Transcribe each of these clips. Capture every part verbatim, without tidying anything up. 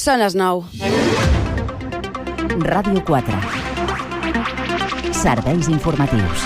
Són les nou. Ràdio quatre. Serveis informatius.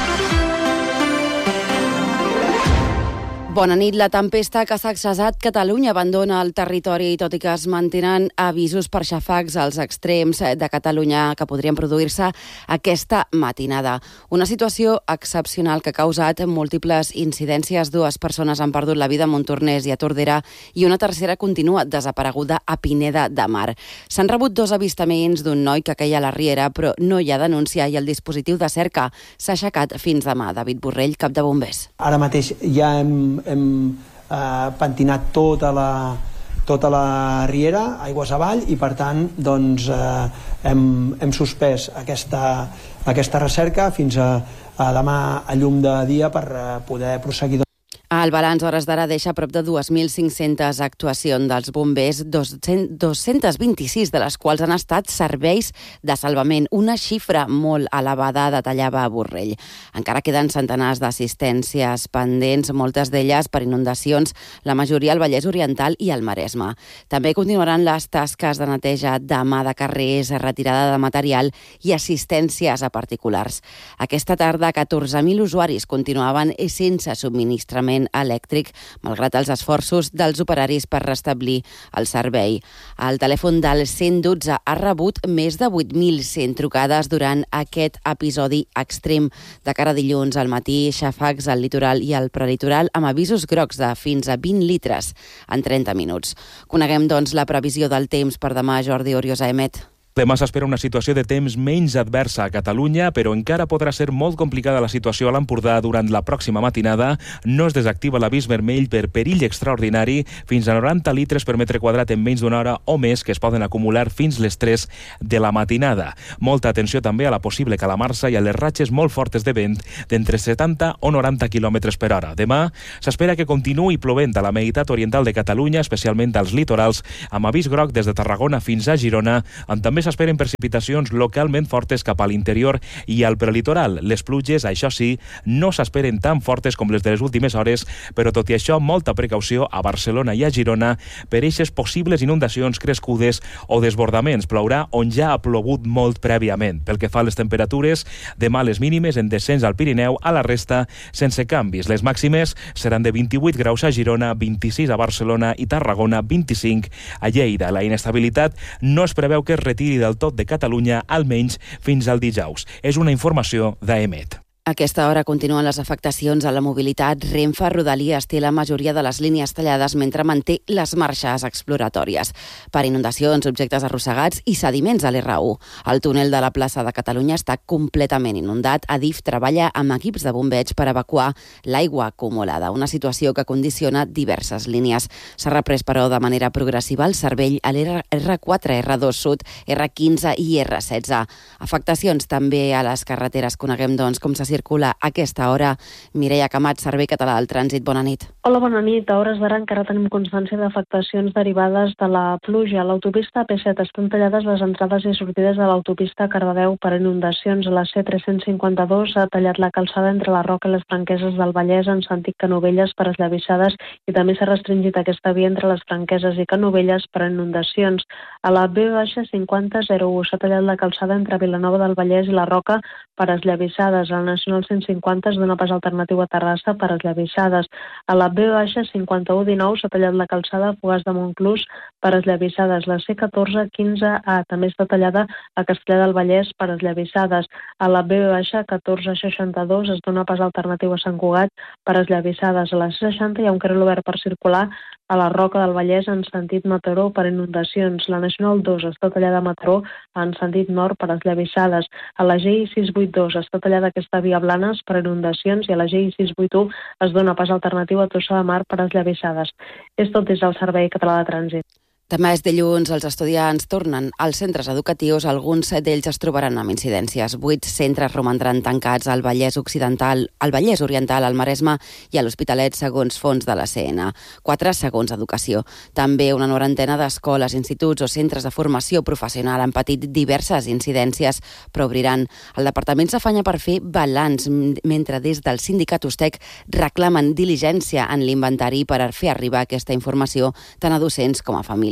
Bona nit. La tempesta que s'ha accesat Catalunya abandona el territori, tot i que es mantenen avisos per xàfecs als extrems de Catalunya que podrien produir-se aquesta matinada. Una situació excepcional que ha causat múltiples incidències. Dues persones han perdut la vida a Montornès i a Tordera i una tercera continua desapareguda a Pineda de Mar. S'han rebut dos avistaments d'un noi que queia a la riera, però no hi ha denúncia i el dispositiu de cerca s'ha aixecat fins demà. David Borrell, cap de bombers. Ara mateix ja hem hem eh, pentinat tota la, tota la riera, aigües avall, i per tant doncs, eh, hem, hem suspès aquesta, aquesta recerca fins a, a demà a llum de dia per eh, poder proseguir. El balanç a hores d'ara deixa prop de dos mil cinc-centes actuacions dels bombers, dos-cents vint-i-sis de les quals han estat serveis de salvament, una xifra molt elevada, detallava Borrell. Encara queden centenars d'assistències pendents, moltes d'elles per inundacions, la majoria al Vallès Oriental i al Maresme. També continuaran les tasques de neteja demà de carrers, retirada de material i assistències a particulars. Aquesta tarda, catorze mil usuaris continuaven sense subministrament elèctric, malgrat els esforços dels operaris per restablir el servei. El telèfon del cent dotze ha rebut més de vuit mil cent trucades durant aquest episodi extrem. De cara a dilluns al matí, xàfecs al litoral i al prelitoral amb avisos grocs de fins a vint litres en trenta minuts. Coneguem, doncs, la previsió del temps per demà. Jordi Oriosa, Emet. Demà s'espera una situació de temps menys adversa a Catalunya, però encara podrà ser molt complicada la situació a l'Empordà durant la pròxima matinada. No es desactiva l'avís vermell per perill extraordinari, fins a noranta litres per metre quadrat en menys d'una hora o més, que es poden acumular fins les tres de la matinada. Molta atenció també a la possible calamarsa i a les ratxes molt fortes de vent d'entre setanta o noranta quilòmetres per hora. Demà s'espera que continuï plovent a la meitat oriental de Catalunya, especialment als litorals, amb avís groc des de Tarragona fins a Girona, on també s'esperen precipitacions localment fortes cap a l'interior i al prelitoral. Les pluges, això sí, no s'esperen tan fortes com les de les últimes hores, però tot i això, molta precaució a Barcelona i a Girona per eixes possibles inundacions crescudes o desbordaments. Plourà on ja ha plogut molt prèviament. Pel que fa a les temperatures, demà les mínimes en descens al Pirineu, a la resta sense canvis. Les màximes seran de vint-i-vuit graus a Girona, vint-i-sis a Barcelona i Tarragona, vint-i-cinc a Lleida. La inestabilitat no es preveu que es retiri del tot de Catalunya, almenys fins al dijous. És una informació d'Emet. A aquesta hora continuen les afectacions a la mobilitat. Renfe Rodalies té la majoria de les línies tallades mentre manté les marxes exploratòries per inundacions, objectes arrossegats i sediments a l'erra u. El túnel de la plaça de Catalunya està completament inundat. Adif treballa amb equips de bombeig per evacuar l'aigua acumulada, una situació que condiciona diverses línies. S'ha reprès, però, de manera progressiva el servei a l'erra quatre, erra dos Sud, erra quinze i erra setze. Afectacions també a les carreteres. Coneguem, doncs, com se circula a aquesta hora. Mireia Camat, Servei Català del Trànsit, bona nit. Hola, bona nit. A hores d'ara encara tenim constància d'afectacions derivades de la pluja. A l'autopista A P set estan tallades les entrades i sortides de l'autopista Cardedeu per inundacions. A la C tres-cents cinquanta-dos s'ha tallat la calçada entre la Roca i les Franqueses del Vallès en sentit Canovelles per esllavissades i també s'ha restringit aquesta via entre les Franqueses i Canovelles per inundacions. A la B cinquanta zero u s'ha tallat la calçada entre Vilanova del Vallès i la Roca per esllavissades. A la Nacional cent cinquanta es dona pas alternatiu a Terrassa per esllavissades. A la B cinquanta-u dinou s'ha tallat la calçada a Fogars de Montclús per esllavissades. La C catorze quinze A també està tallada a Castellar del Vallès per esllavissades. A la B catorze seixanta-dos es dona pas alternatiu a Sant Cugat per esllavissades. A la C seixanta hi ha un carril obert per circular a la Roca del Vallès en sentit Mataró per inundacions. La Nacional dos està tallada a Mataró en sentit nord per esllavissades. A la G I sis vuit dos està tallada aquesta via Blanes per inundacions i a la G I sis vuit u es dona pas alternatiu a Tossa de Mar per esllavissades. És tot des del Servei Català de Trànsit. Demà és dilluns, els estudiants tornen als centres educatius, alguns d'ells es trobaran amb incidències. Vuit centres romandran tancats al Vallès Occidental, al Vallès Oriental, al Maresme i a l'Hospitalet, segons fons de la C N. Quatre segons Educació. També una norantena d'escoles, instituts o centres de formació professional han patit diverses incidències, però obriran. El departament s'afanya per fer balanç, mentre des del sindicat Ustec reclamen diligència en l'inventari per fer arribar aquesta informació tant a docents com a famílies.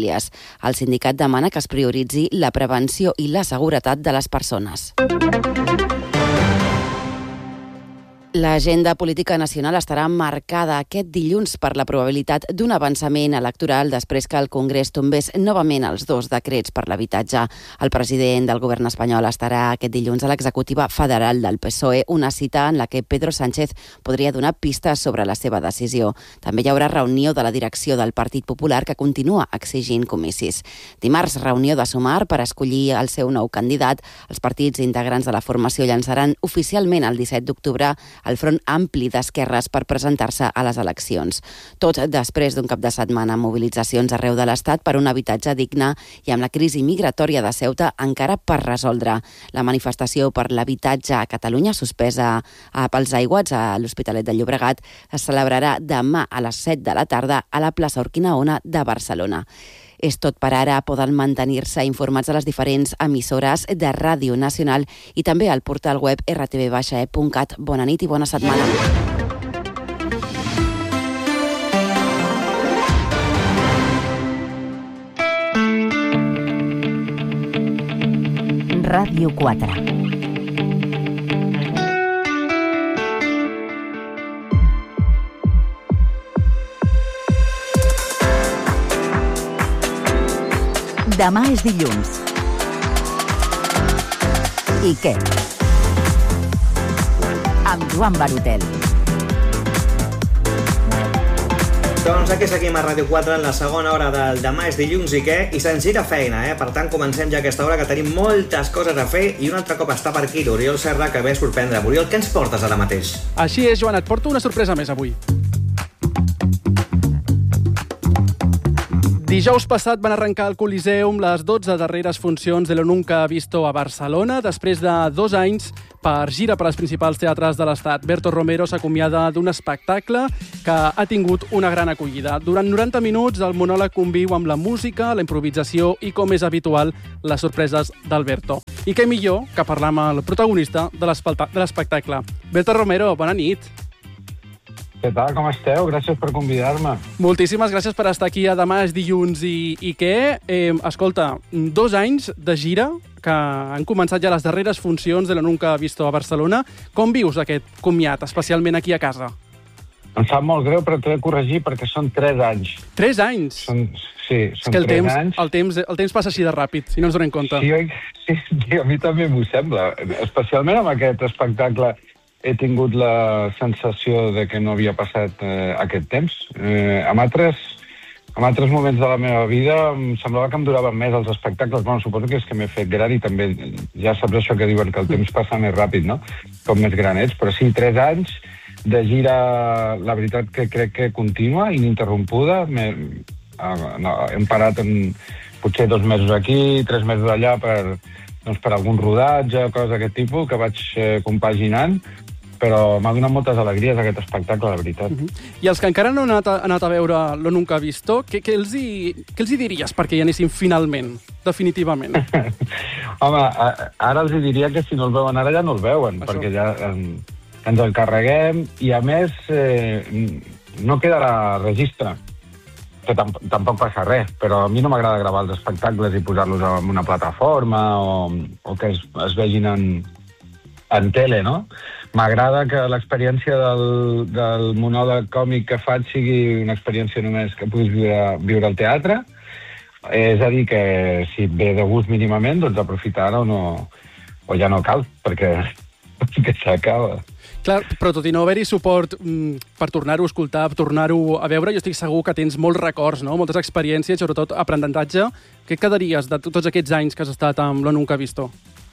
famílies. El sindicat demana que es prioritzi la prevenció i la seguretat de les persones. L'agenda política nacional estarà marcada aquest dilluns per la probabilitat d'un avançament electoral després que el Congrés tombés novament els dos decrets per l'habitatge. El president del govern espanyol estarà aquest dilluns a l'executiva federal del P S O E, una cita en la que Pedro Sánchez podria donar pistes sobre la seva decisió. També hi haurà reunió de la direcció del Partit Popular que continua exigint comicis. Dimarts, reunió de Sumar per escollir el seu nou candidat. Els partits integrants de la formació llançaran oficialment el disset d'octubre el Front Ampli d'Esquerres per presentar-se a les eleccions. Tot després d'un cap de setmana amb mobilitzacions arreu de l'Estat per un habitatge digne i amb la crisi migratòria de Ceuta encara per resoldre. La manifestació per l'habitatge a Catalunya, suspesa pels aiguats a l'Hospitalet de Llobregat, es celebrarà demà a les set de la tarda a la plaça Urquinaona de Barcelona. És tot per ara. Poden mantenir-se informats a les diferents emissores de Ràdio Nacional i també al portal web erre te ve baixa e punt cat. Bona nit i bona setmana. Ràdio quatre. Demà és dilluns. I què? Amb Joan Barutel. Doncs aquí seguim a Ràdio quatre en la segona hora del Demà és dilluns i què? I se'ns gira feina, eh? Per tant, comencem ja aquesta hora que tenim moltes coses a fer i un altre cop està per aquí l'Oriol Serra que ve a sorprendre. Oriol, què ens portes ara mateix? Així és, Joan, et porto una sorpresa més avui. Dijous passat van arrencar al Coliseum les dotze darreres funcions de Lo Nunca Visto a Barcelona. Després de dos anys per gira per als principals teatres de l'Estat, Berto Romero s'acomiada d'un espectacle que ha tingut una gran acollida. Durant noranta minuts el monòleg conviu amb la música, la improvisació i, com és habitual, les sorpreses d'Alberto. I què millor que parlar amb el protagonista de l'espectacle. Berto Romero, bona nit. Què tal, com esteu? Gràcies per convidar-me. Moltíssimes gràcies per estar aquí a Demà és dilluns i, i què? Eh, escolta, dos anys de gira que han començat ja les darreres funcions de Lo Nunca Visto a Barcelona. Com vius aquest comiat, especialment aquí a casa? Em sap molt greu, però t'he de corregir perquè són tres anys. Tres anys? Són, sí, són És que el tres temps, anys. El temps, el temps passa així de ràpid, si no ens donem compte. Sí, oi? Sí, sí, a mi també m'ho sembla. Especialment amb aquest espectacle he tingut la sensació de que no havia passat eh, aquest temps. Eh, amb, altres, amb altres moments de la meva vida em semblava que em duraven més els espectacles. Bueno, suposo que és que m'he fet gran i també ja saps això que diuen, que el temps passa més ràpid, no? Com més gran ets. Però sí, tres anys de gira, la veritat que crec que continua, ininterrompuda. M'he, no, hem parat en potser dos mesos aquí, tres mesos allà per, doncs, per algun rodatge, coses d'aquest tipus que vaig eh, compaginant. Però m'ha donat moltes alegries aquest espectacle, la veritat. Uh -huh. I els que encara no han anat a, anat a veure Lo Nunca Visto, què, què, els hi, què els hi diries perquè hi anessin finalment, definitivament? Home, a, ara els hi diria que si no els veuen ara ja no els veuen, Això. perquè ja en, ens el carreguem i, a més, eh, no quedarà registre, que tamp tampoc passa res, però a mi no m'agrada gravar els espectacles i posar-los en una plataforma o, o que es, es vegin en, en tele, no? M'agrada que l'experiència del, del monòleg còmic que faig sigui una experiència només que puguis viure, viure al teatre. És a dir, que si et ve de gust mínimament, doncs aprofitar o, no, o ja no cal, perquè, perquè s'acaba. Clar, però tot i no haver-hi suport mm, per tornar-ho a escoltar, per tornar-ho a veure, jo estic segur que tens molts records, no? Moltes experiències, sobretot aprenentatge. Què et quedaries de tots aquests anys que has estat amb Lo Nunca Visto?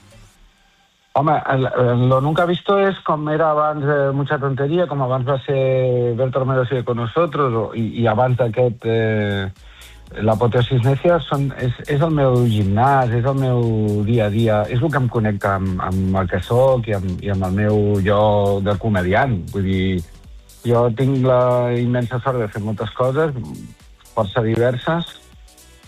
Home, el, el, Lo Nunca Visto és com era abans eh, Mucha Tonteria, com abans va ser Berto Romero sigue con nosotros, o, i, i abans d'aquest eh, l'Apoteosis Necia, són, és, és el meu gimnàs, és el meu dia a dia, és el que em connecta amb, amb el que soc i amb, i amb el meu jo de comediant. Vull dir, jo tinc la immensa sort de fer moltes coses, força diverses,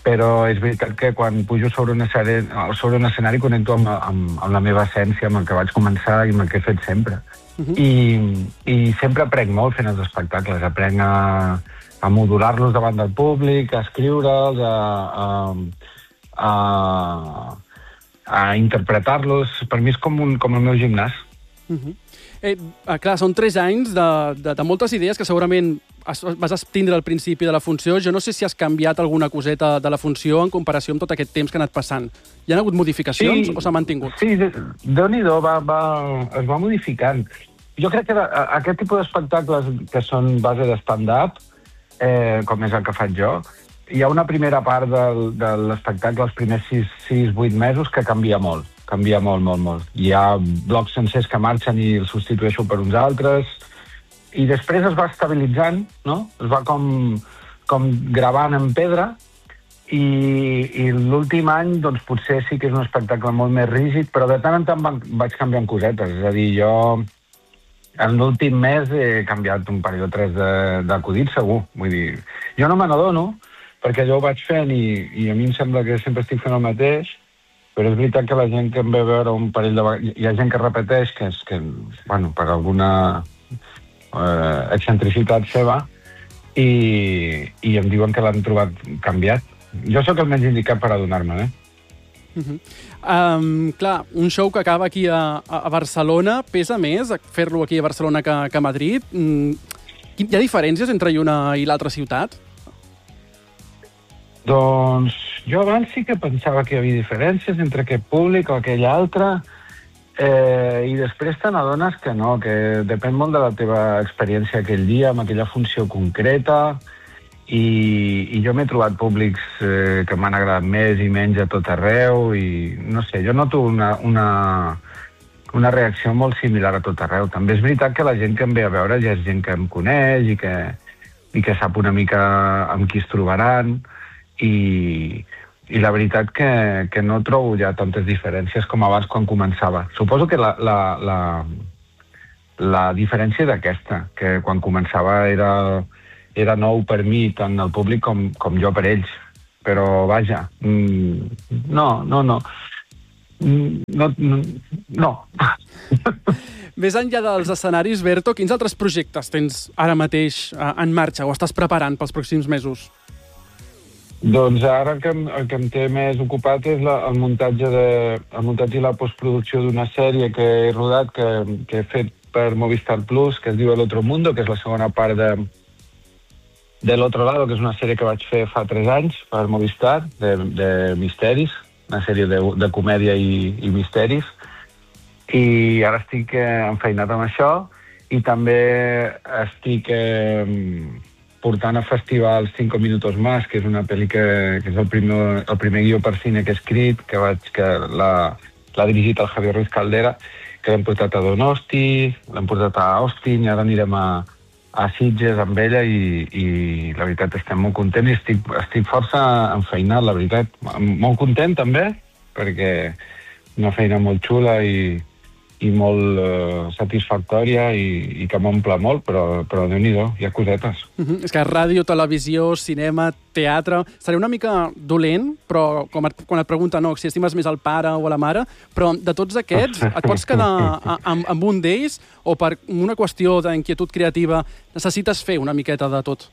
però és veritat que quan pujo sobre un escenari, sobre un escenari connecto amb, amb, amb la meva essència, amb el que vaig començar i amb el que he fet sempre. Uh-huh. I, I sempre aprenc molt fent els espectacles, aprenc a, a modular-los davant del públic, a escriure'ls, a, a, a, a interpretar-los. Per mi és com, un, com el meu gimnàs. Uh-huh. Eh, clar, són tres anys de, de, de moltes idees que segurament vas tindre al principi de la funció. Jo no sé si has canviat alguna coseta de la funció en comparació amb tot aquest temps que ha anat passant. Hi ha hagut modificacions sí, o s'ha mantingut? Sí, Déu-n'hi-do, va, va, es va modificant. Jo crec que aquest tipus d'espectacles que són base de stand-up, eh, com és el que faig jo, hi ha una primera part del, de l'espectacle, els primers sis vuit mesos, que canvia molt. Canvia molt, molt, molt. Hi ha blocs sencers que marxen i els substitueixo per uns altres, i després es va estabilitzant, no? Es va com, com gravant en pedra, i, i l'últim any, doncs, potser sí que és un espectacle molt més rígid, però de tant en tant vaig canviant cosetes. És a dir, jo en l'últim mes he canviat un parell o tres d'acudits, segur. Vull dir, jo no me n'adono, perquè jo ho vaig fent i, i a mi em sembla que sempre estic fent el mateix, però és veritat que la gent que em ve a veure un parell de vegades... Hi ha gent que repeteix, que és que, bueno, per alguna eh, excentricitat seva, i, i em diuen que l'han trobat canviat. Jo sóc el menys indicat per adonar-me, eh? Uh-huh. Um, clar, un show que acaba aquí a, a Barcelona pesa més fer-lo aquí a Barcelona que, que a Madrid. Mm, hi ha diferències entre una i l'altra ciutat? Doncs jo abans sí que pensava que hi havia diferències entre aquest públic o aquell altre, eh, i després te n'adones que no, que depèn molt de la teva experiència aquell dia, amb aquella funció concreta, i, i jo m'he trobat públics eh, que m'han agradat més i menys a tot arreu, i no sé, jo noto una, una, una reacció molt similar a tot arreu. També és veritat que la gent que em ve a veure ja és gent que em coneix i que, i que sap una mica amb qui es trobaran, i, i la veritat que, que no trobo ja tantes diferències com abans quan començava. Suposo que la, la, la, la diferència és aquesta, que quan començava era, era nou per mi, tant el públic com, com jo per ells. Però, vaja, mm, no, no, no. Mm, no, no. no. Més enllà dels escenaris, Berto, quins altres projectes tens ara mateix en marxa o estàs preparant pels pròxims mesos? Doncs ara el que, el que em té més ocupat és la, el, muntatge de, el muntatge i la postproducció d'una sèrie que he rodat, que, que he fet per Movistar Plus, que es diu El Otro Mundo, que és la segona part de, de L'Otro Lado, que és una sèrie que vaig fer fa tres anys per Movistar, de, de misteris, una sèrie de, de comèdia i, i misteris, i ara estic eh, enfeinat amb això, i també estic... Eh, portant a festivals Cinco Minutos Más, que és una pel·li que, que és el primer, el primer guió per cine que he escrit, que vaig que l'ha dirigit el Javier Ruiz Caldera, que l'hem portat a Donosti, l'hem portat a Austin, i ara anirem a, a Sitges amb ella, i, i la veritat estem molt contents i estic, estic força enfeinat, la veritat. Molt content també, perquè una feina molt xula i, i molt uh, satisfactòria i, i que m'omple molt, però, però Déu-n'hi-do, hi ha cosetes. Uh-huh. És que ràdio, televisió, cinema, teatre... Seré una mica dolent, però com et, quan et pregunta no, si estimes més el pare o a la mare, però de tots aquests et pots quedar a, amb, amb un d'ells o per una qüestió d'inquietud creativa necessites fer una miqueta de tot?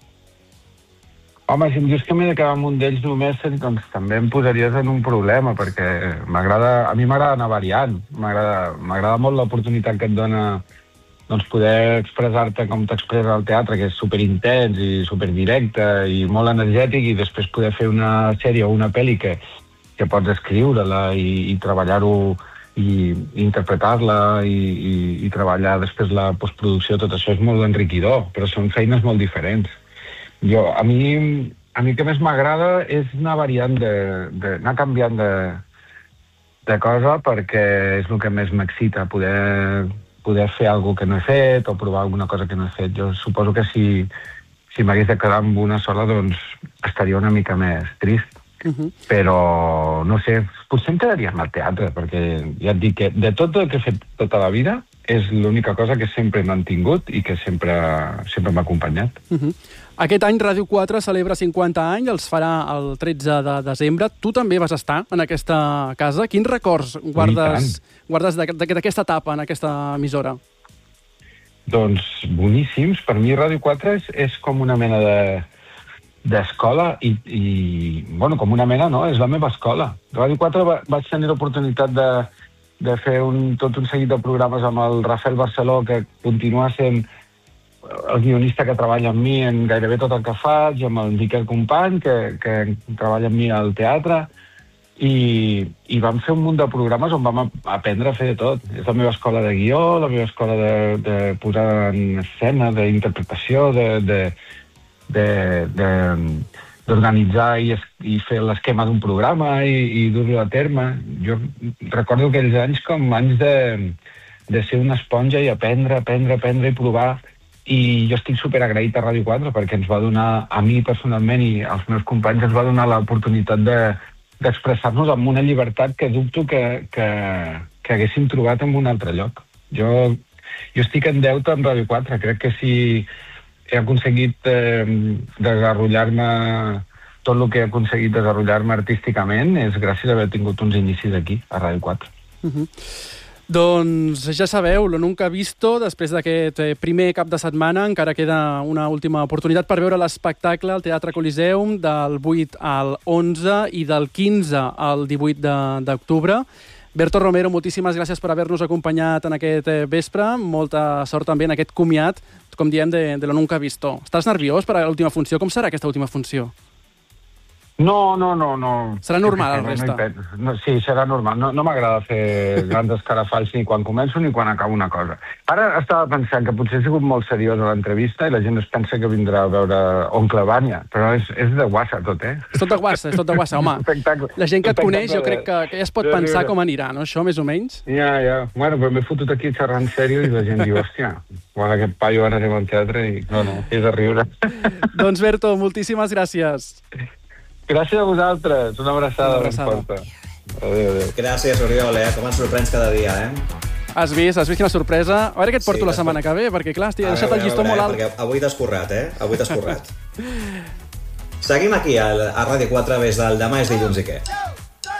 Home, si em dius que m'he de quedar amb un d'ells només, doncs també em posaries en un problema, perquè m'agrada, a mi m'agrada anar variant. M'agrada molt l'oportunitat que et dona doncs, poder expressar-te com t'expressa al teatre, que és superintens i superdirecte i molt energètic, i després poder fer una sèrie o una pel·li que, que pots escriure-la i, i treballar-ho i, i interpretar-la i, i, i treballar després la postproducció. Tot això és molt enriquidor, però són feines molt diferents. Jo, a mi, a mi el que més m'agrada és anar variant, de, de, anar canviant de, de cosa, perquè és el que més m'excita, poder, poder fer alguna que no he fet o provar alguna cosa que no he fet. Jo suposo que si, si m'hagués de quedar amb una sola, doncs estaria una mica més trist. Uh-huh. Però, no sé, potser em quedaria amb el teatre, perquè ja et dic que de tot el que he fet tota la vida, és l'única cosa que sempre he mantingut i que sempre, sempre m'ha acompanyat. Uh-huh. Aquest any Ràdio quatre celebra cinquanta anys, els farà el tretze de desembre. Tu també vas estar en aquesta casa. Quins records guardes, guardes d'aquesta etapa en aquesta emissora? Doncs boníssims. Per mi Ràdio quatre és, és com una mena de d'escola i, i, bueno, com una mena, no? És la meva escola. Ràdio quatre va, vaig tenir l'oportunitat de, de fer un, tot un seguit de programes amb el Rafael Barceló, que continua sent el guionista que treballa amb mi en gairebé tot el que faig, amb el Miquel Company, que, que treballa amb mi al teatre, i, i vam fer un munt de programes on vam aprendre a fer de tot. És la meva escola de guió, la meva escola de, de posar en escena, d'interpretació, de... de d'organitzar i, i fer l'esquema d'un programa i, i dur-lo a terme. Jo recordo aquells anys com anys de, de ser una esponja i aprendre, aprendre, aprendre i provar, i jo estic superagraït a Ràdio quatre perquè ens va donar, a mi personalment i als meus companys, ens va donar l'oportunitat de, d'expressar-nos amb una llibertat que dubto que, que, que haguéssim trobat en un altre lloc. Jo, jo estic en deute amb Ràdio quatre, crec que si he aconseguit eh, desenvolupar-me tot el que he aconseguit desenvolupar-me artísticament és gràcies a haver tingut uns inicis aquí, a Ràdio quatre. Uh-huh. Doncs ja sabeu, lo nunca visto, després d'aquest primer cap de setmana encara queda una última oportunitat per veure l'espectacle al Teatre Coliseum del vuit al onze i del quinze al divuit d'octubre. Berto Romero, moltíssimes gràcies per haver-nos acompanyat en aquest vespre. Molta sort també en aquest comiat, com diem, de, de lo nunca visto. Estàs nerviós per a l'última funció? Com serà aquesta última funció? No, no, no. no. Serà normal, el resta? No, sí, serà normal. No, no m'agrada fer grans escarafalls ni quan començo ni quan acabo una cosa. Ara estava pensant que potser he sigut molt seriós a l'entrevista i la gent es pensa que vindrà a veure Oncle Vanya, però és, és de guassa tot, eh? És tot de guassa, és tot de guassa, home. La gent que et coneix jo crec que, que ja es pot de pensar riure. Com anirà, no? Això, més o menys? Ja, ja. Bueno, però m'he fotut aquí xerrant sèrio i la gent diu, hòstia, quan aquest paio ara anem al teatre i... No, no, és de riure. Doncs, Berto, moltíssimes gràcies. Gràcies a vosaltres. Una abraçada. Una abraçada. Ben forta. Adéu, adéu. Gràcies, Oriol, eh? Com ens sorprens cada dia, eh? Has vist, has vist quina sorpresa? A veure què et porto Sí, la setmana que ve, perquè clar, estic deixat el llistó veure, molt alt. Perquè avui t'has currat, eh? Avui t'has currat. Seguim aquí, a Ràdio quatre, des del Demà és dilluns i què?